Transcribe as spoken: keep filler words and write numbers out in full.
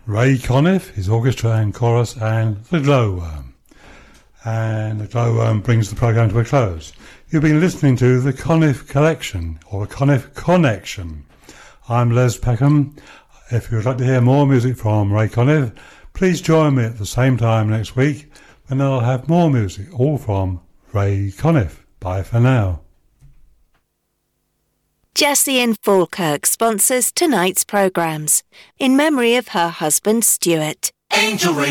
Ray Conniff, his orchestra and chorus, and the Glowworm. And the Glowworm brings the programme to a close. You've been listening to the Conniff Collection, or the Conniff Connection. I'm Les Peckham. If you would like to hear more music from Ray Conniff, please join me at the same time next week when I'll have more music, all from Ray Conniff. Bye for now. Jessie in Falkirk sponsors tonight's programmes in memory of her husband Stuart. Angel